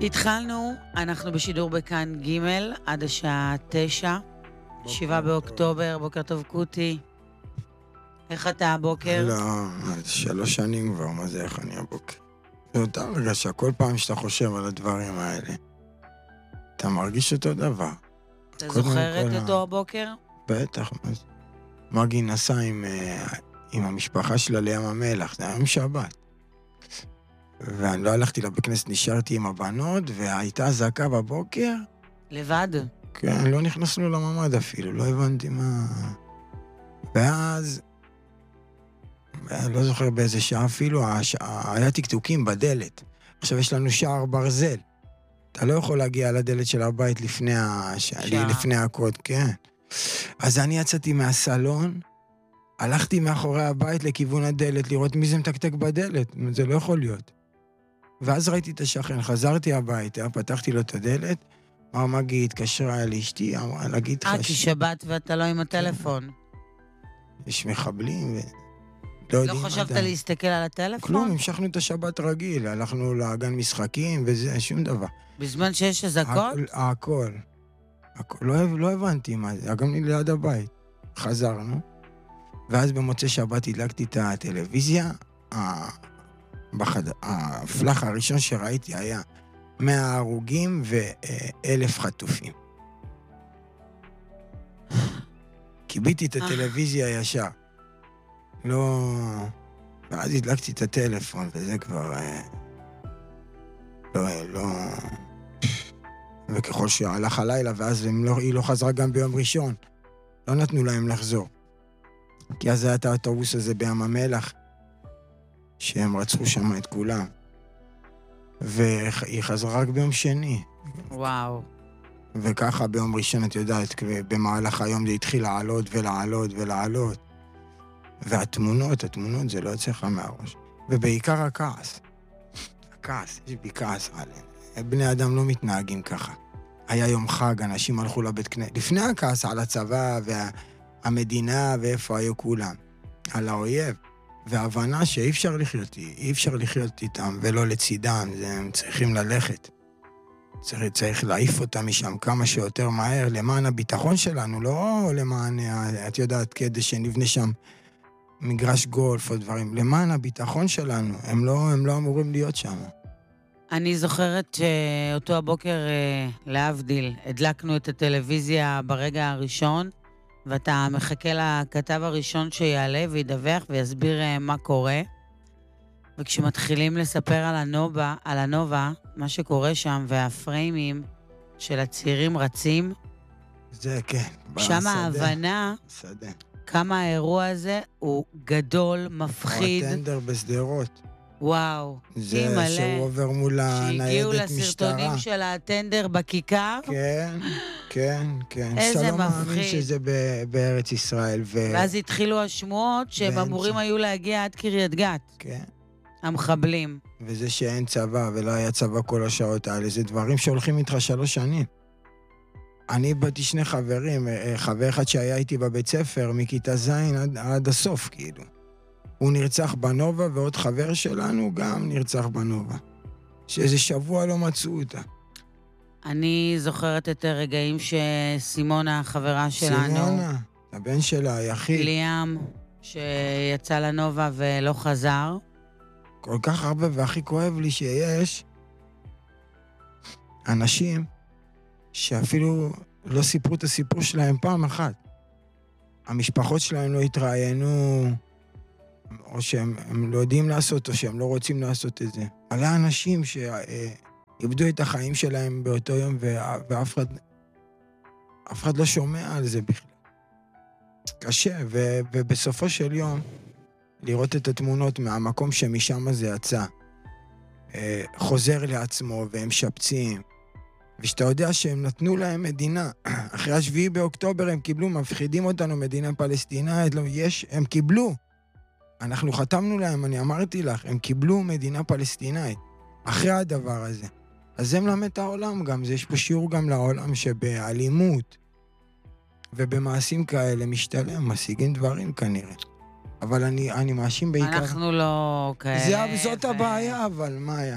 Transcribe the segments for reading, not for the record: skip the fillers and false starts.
התחלנו, אנחנו בשידור בכאן ג' עד השעה 9, 7 באוקטובר, בוקר טוב קוטי. איך אתה הבוקר? לא, 3 שנים כבר, מה זה איך אני הבוקר? זה אותה הרגשה, כל פעם שאתה חושב על הדברים האלה, אתה מרגיש אותו דבר. אתה זוכר את אותו הבוקר? בטח, מה זה? מגי נסע עם המשפחה שלה לים המלח, זה היום שבת. ואני לא הלכתי לבית כנסת, נשארתי עם הבנות, והייתה זעקה בבוקר. לבד? כן, לא נכנסנו לממ"ד אפילו, לא הבנתי מה... ואז, לא זוכר באיזה שעה אפילו, היה תקתוקים בדלת. עכשיו יש לנו שער ברזל. אתה לא יכול להגיע לדלת של הבית לפני הקוד, כן. אז אני יצאתי מהסלון, הלכתי מאחורי הבית לכיוון הדלת, לראות מי זה מתקתק בדלת, זה לא יכול להיות. ואז ראיתי את השכן, חזרתי הביתה, פתחתי לו את הדלת, מגי התקשרה לאשתי, אמרה, להגיד לך... כי שבת ואתה לא עם הטלפון. יש מחבלים לא חשבת להסתכל על הטלפון? כלום, המשכנו את השבת רגיל, הלכנו לגן משחקים וזה, שום דבר. בזמן שיש אזעקות? הכל. לא הבנתי מה זה, גם ליד הבית. חזרנו, ואז במוצאי שבת הדלקתי את הטלוויזיה, הפלח הראשון שראיתי היה 100 הרוגים ו1,000 חטופים. קיביתי את הטלוויזיה ישר. לא... ואז הדלקתי את הטלפון, וזה כבר... לא... וככל שהלך הלילה, ואז היא לא חזרה גם ביום ראשון. לא נתנו להם לחזור. כי אז היה את האוטובוס הזה בים המלח, שהם רצחו שם את כולם. והיא חזרה רק ביום שני. וואו. וככה ביום ראשון, את יודעת, במהלך היום זה התחיל לעלות ולעלות ולעלות. והתמונות זה לא יוצא לך מהראש. ובעיקר הכעס. יש בי כעס עליהם. בני אדם לא מתנהגים ככה. היה יום חג, אנשים הלכו לבית כנסת. לפני הכעס על הצבא והמדינה ואיפה היו כולם. על האויב. וההבנה שאי אפשר לחיות איתם ולא לצידם. הם צריכים ללכת. צריך להעיף אותם משם כמה שיותר מהר, למען הביטחון שלנו, לא למען, את יודעת, כדי שנבנה שם מגרש גולף או דברים, למען הביטחון שלנו, הם לא אמורים להיות שם. אני זוכרת שאותו הבוקר, להבדיל, הדלקנו את הטלוויזיה ברגע הראשון, ואתה מחכה לכתב הראשון שיעלה וידווח ויסביר מה קורה, וכשמתחילים לספר על הנובה, מה שקורה שם, והפריימים של הצעירים רצים, זה כן. שם ההבנה כמה האירוע הזה הוא גדול, מפחיד. או הטנדר בסדרות. וואו, זה שהוא עובר מול הניידת משטרה. שהגיעו לסרטונים של הטנדר בכיכר. כן. איזה שאתה לא מפחיד. מאמין שזה בארץ ישראל. ואז התחילו השמועות שהם אמורים היו להגיע עד קריית גת. כן. המחבלים. וזה שאין צבא ולא היה צבא כל השעות האלה, זה דברים שהולכים איתך 3 שנים. אני באתי 2 חברים, חבר אחד שהיה איתי בבית ספר, מכיתה ז' עד הסוף, כאילו. הוא נרצח בנובה, ועוד חבר שלנו גם נרצח בנובה. שאיזה שבוע לא מצאו אותה. אני זוכרת את הרגעים שסימונה, החברה שלנו... סימונה, הבן שלה, היחיד. ליאם, שיצא לנובה ולא חזר. כל כך הרבה, והכי כואב לי שיש אנשים שאפילו לא סיפרו את הסיפור שלהם פעם אחת. המשפחות שלהם לא התראיינו, או שהם לא יודעים לעשות, או שהם לא רוצים לעשות את זה. עלה אנשים שאיבדו את החיים שלהם באותו יום, ואף אחד לא שומע על זה בכלל. קשה, ובסופו של יום, לראות את התמונות מהמקום שמשם זה יצא, חוזר לעצמו והם שפצים, ושאתה יודע שהם נתנו להם מדינה, אחרי 7 באוקטובר הם קיבלו, מפחידים אותנו מדינה פלסטינאית, לא, הם קיבלו, אנחנו חתמנו להם, אני אמרתי לך, הם קיבלו מדינה פלסטינאית, אחרי הדבר הזה. אז זה מלמד את העולם גם, יש פה שיעור גם לעולם שבאלימות ובמעשים כאלה משתלם, משיגים דברים כנראה. אבל אני מאשים בעיקר... אנחנו לא כאלה... זאת הבעיה, אבל מה היה?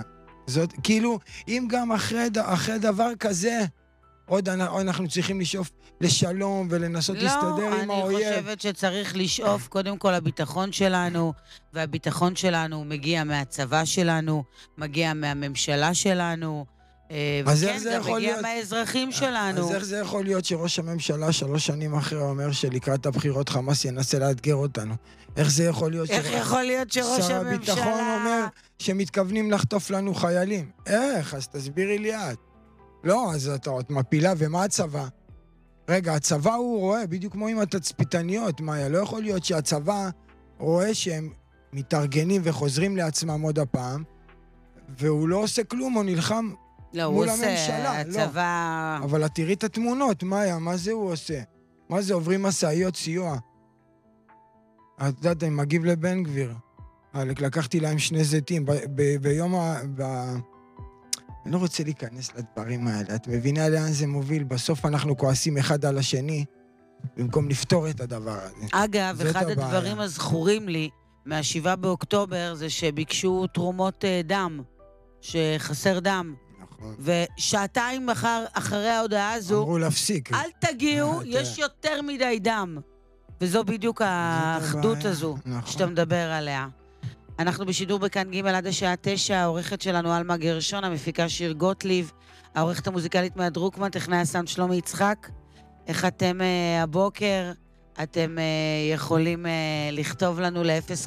זאת, כאילו, אם גם אחרי דבר כזה, עוד אנחנו צריכים לשאוף לשלום ולנסות להסתדר עם האויב. לא, אני חושבת שצריך לשאוף קודם כל הביטחון שלנו, והביטחון שלנו מגיע מהצבא שלנו, מגיע מהממשלה שלנו, וכן, גם מגיע מהאזרחים שלנו. אז איך זה יכול להיות שראש הממשלה 3 שנים אחרי אומר שלקראת הבחירות חמאס ינסה לאתגר אותנו? איך זה יכול להיות איך יכול להיות שראש שר הביטחון אומר שמתכוונים לחטוף לנו חיילים? איך? אז תסבירי לי את. לא, אז את מפילה, ומה הצבא? רגע, הצבא הוא רואה, בדיוק כמו עם התצפיתניות, מאיה, לא יכול להיות שהצבא רואה שהם מתארגנים וחוזרים לעצמם עוד הפעם, והוא לא עושה כלום, הוא נלחם מול הממשלה. הצבא... לא. אבל תראי את התמונות, מאיה, מה זה הוא עושה? מה זה, עוברים מסעיות סיוע? את יודעת, אני מגיב לבן גביר. לקחתי להם 2 זיתים, ביום אני לא רוצה להיכנס לדברים האלה. את מבינה לאן זה מוביל? בסוף אנחנו כועסים אחד על השני, במקום לפתור את הדבר הזה. אגב, אחד הדברים הזכורים לי מה-7 באוקטובר זה שביקשו תרומות דם, שחסר דם. נכון. ושעתיים אחרי ההודעה הזו, אמרו להפסיק. אל תגיעו, יש יותר מדי דם. וזו בדיוק האחדות הזו שאתה מדבר עליה. אנחנו בשידור בכאן ג' עד השעה 9, העורכת שלנו אלמה גרשון, המפיקה שיר גוטליב, העורכת המוזיקלית מהדרוקמן, טכנאי הסאונד שלומי יצחק. איך אתם הבוקר? אתם יכולים לכתוב לנו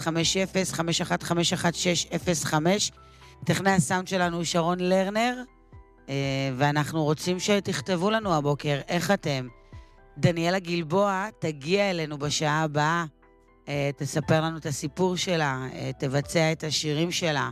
ל-050-5151605. טכנאי הסאונד שלנו הוא שרון לרנר, ואנחנו רוצים שתכתבו לנו הבוקר איך אתם. דניאלה גלבוע תגיע אלינו בשעה הבאה, תספר לנו את הסיפור שלה, תבצע את השירים שלה,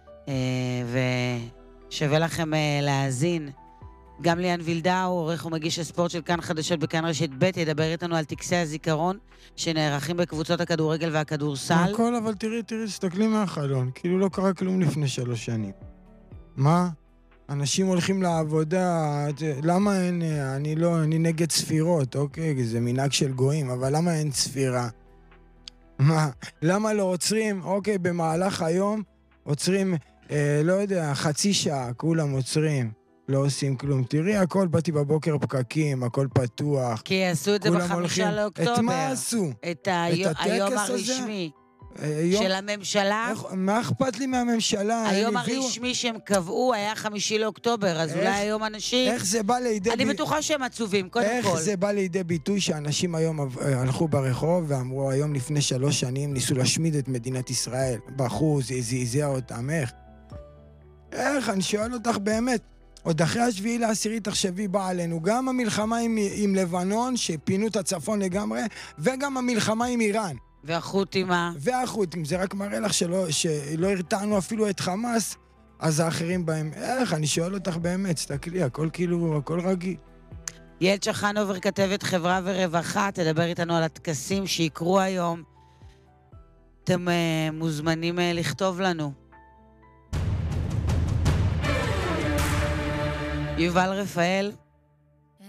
ושווה לכם להאזין. גם ליאן וילדאו, עורך ומגיש הספורט של כאן חדשות בכאן רשת ב', ידבר איתנו על טקסי הזיכרון שנערכים בקבוצות הכדורגל והכדורסל. הכל, אבל תראי, תסתכלי מהחלון, כאילו לא קרה כלום לפני 3 שנים. מה? אנשים הולכים לעבודה, למה אין, אני נגד ספירות, אוקיי, זה מנהג של גויים, אבל למה אין ספירה? מה? למה לא עוצרים, אוקיי, במהלך היום, עוצרים, לא יודע, חצי שעה, כולם עוצרים, לא עושים כלום. תראי, הכל, באתי בבוקר פקקים, הכל פתוח. כי עשו את זה ב5 לאוקטובר. את מה עשו? את היום הרשמי. של הממשלה. מה אכפת לי מהממשלה? היום הרשמי שהם קבעו היה 5 לאוקטובר, אז אולי היום אנשים... איך זה בא לידי... אני בטוחה שהם עצובים, קודם כל. איך זה בא לידי ביטוי שאנשים היום הלכו ברחוב ואמרו, היום לפני 3 שנים ניסו להשמיד את מדינת ישראל. בחרו, זה זעזע אותם, איך? אני שואל אותך באמת. עוד אחרי 7/10 תחשבי בא עלינו גם המלחמה עם לבנון, שפינו את הצפון לגמרי, וגם המלחמה עם איראן. והחות'ים מה? והחות'ים, זה רק מראה לך שלא הרתענו אפילו את חמאס, אז האחרים בהם, איך? אני שואל אותך באמת, תסתכלי, הכל כאילו, הכל רגיל. יעל צ'חנובר, כתבת חברה ורווחה, תדבר איתנו על הטקסים שיקרו היום. אתם מוזמנים לכתוב לנו. יובל רפאל,